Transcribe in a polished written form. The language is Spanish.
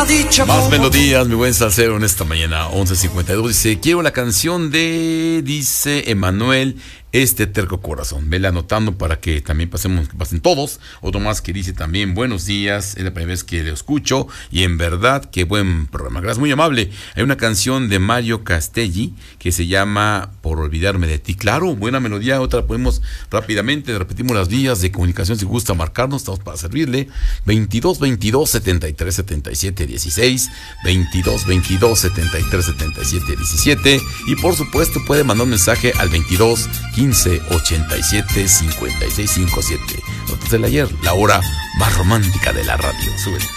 dicho Más como... melodías, mi buen salsero, en esta mañana, 11:52. Dice, quiero la canción de, dice Emanuel, Este terco corazón. Vela anotando para que también pasen todos. Otro más que dice también, buenos días, es la primera vez que lo escucho y en verdad, qué buen programa. Gracias, muy amable. Hay una canción de Mario Castelli que se llama Por olvidarme de ti. Claro, buena melodía. Otra la podemos rápidamente, repetimos las vías de comunicación si gusta marcarnos, estamos para servirle. 22 22 73 77 16, 22 22 73 77 17, y por supuesto puede mandar un mensaje al 22 15 87 56 57. Notas del ayer, la hora más romántica de la radio. Sube.